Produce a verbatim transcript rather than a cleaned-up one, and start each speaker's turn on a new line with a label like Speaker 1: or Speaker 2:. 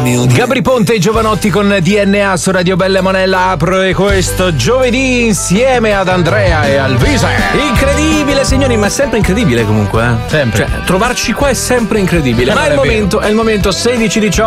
Speaker 1: mio Dio.
Speaker 2: Gabri Ponte e Giovanotti con D N A su Radio Bella Monella apre questo giovedì insieme ad Andrea e Alvise.
Speaker 3: Incredibile, signori, ma è sempre incredibile comunque, eh?
Speaker 2: Sempre.
Speaker 3: Cioè, trovarci qua è sempre incredibile.
Speaker 2: Eh,
Speaker 3: ma è il,
Speaker 2: è
Speaker 3: momento, è il momento sedici diciotto.